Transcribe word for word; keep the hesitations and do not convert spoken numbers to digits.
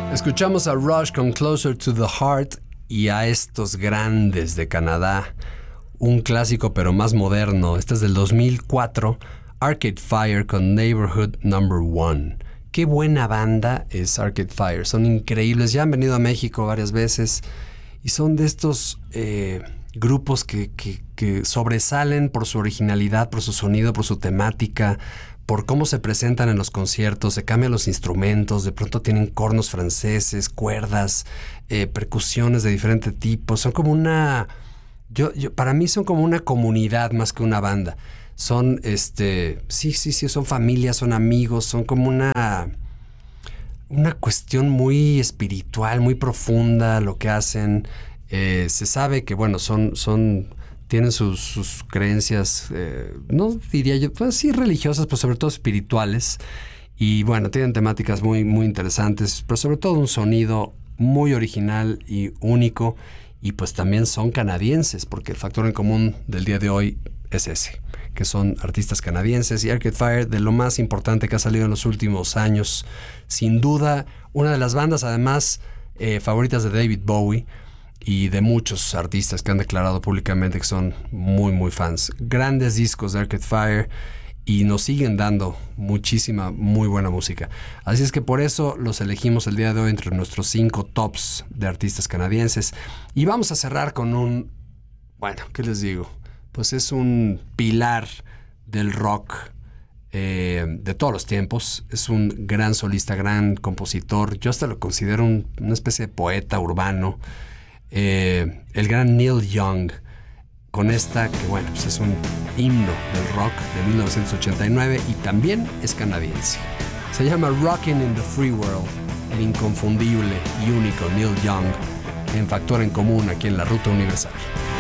Escuchamos a Rush con Closer to the Heart y a estos grandes de Canadá. Un clásico pero más moderno. Este es del dos mil cuatro. Arcade Fire con Neighborhood Number One. Qué buena banda es Arcade Fire. Son increíbles. Ya han venido a México varias veces. Y son de estos eh, grupos que, que, que sobresalen por su originalidad, por su sonido, por su temática, por cómo se presentan en los conciertos. Se cambian los instrumentos, de pronto tienen cornos franceses, cuerdas, eh, percusiones de diferente tipo. Son como una... Yo, yo, para mí son como una comunidad más que una banda. Son, este... Sí, sí, sí, son familias, son amigos, son como una... Una cuestión muy espiritual, muy profunda lo que hacen. Eh, se sabe que, bueno, son... son tienen sus, sus creencias, eh, no diría yo, pues sí religiosas, pero sobre todo espirituales. Y bueno, tienen temáticas muy, muy interesantes, pero sobre todo un sonido muy original y único. Y pues también son canadienses, porque el factor en común del día de hoy es ese, que son artistas canadienses. Y Arcade Fire, de lo más importante que ha salido en los últimos años, sin duda, una de las bandas además eh, favoritas de David Bowie, y de muchos artistas que han declarado públicamente que son muy, muy fans. Grandes discos de Arcade Fire y nos siguen dando muchísima, muy buena música. Así es que por eso los elegimos el día de hoy entre nuestros cinco tops de artistas canadienses. Y vamos a cerrar con un... Bueno, ¿qué les digo? Pues es un pilar del rock eh, de todos los tiempos. Es un gran solista, gran compositor. Yo hasta lo considero un, una especie de poeta urbano. Eh, el gran Neil Young, con esta que bueno, pues es un himno del rock de mil novecientos ochenta y nueve y también es canadiense. Se llama Rockin' in the Free World, el inconfundible y único Neil Young en Factor en Común aquí en la Ruta Universal.